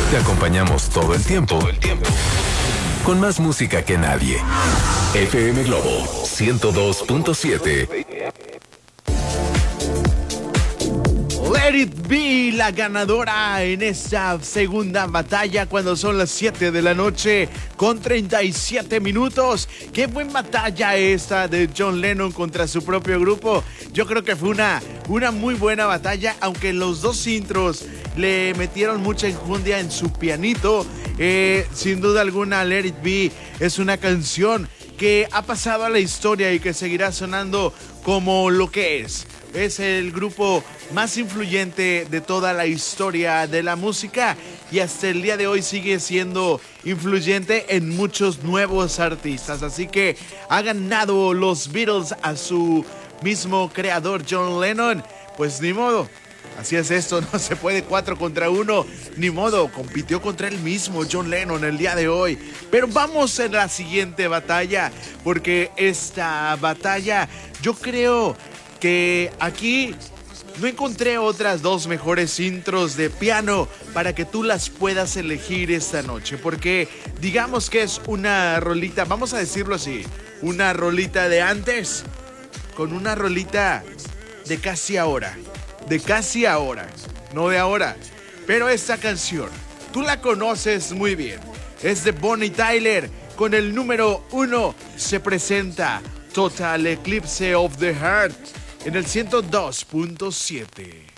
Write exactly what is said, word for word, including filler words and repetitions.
Te acompañamos todo el tiempo, todo el tiempo. Con más música que nadie. F M Globo ciento dos punto siete. Let It Be, la ganadora en esta segunda batalla cuando son las siete de la noche con treinta y siete minutos. Qué buena batalla esta de John Lennon contra su propio grupo. Yo creo que fue una, una muy buena batalla, aunque los dos intros le metieron mucha enjundia en su pianito. Eh, sin duda alguna, Let It Be es una canción que ha pasado a la historia y que seguirá sonando como lo que es. Es el grupo más influyente de toda la historia de la música y hasta el día de hoy sigue siendo influyente en muchos nuevos artistas. Así que ha ganado los Beatles a su mismo creador John Lennon. Pues ni modo, así es esto, no se puede cuatro contra uno, ni modo, compitió contra él mismo John Lennon el día de hoy. Pero vamos a la siguiente batalla, porque esta batalla yo creo que aquí no encontré otras dos mejores intros de piano para que tú las puedas elegir esta noche, porque digamos que es una rolita, vamos a decirlo así, una rolita de antes con una rolita de casi ahora, de casi ahora, no de ahora, pero esta canción, tú la conoces muy bien, es de Bonnie Tyler, con el número uno se presenta Total Eclipse of the Heart en el ciento dos punto siete.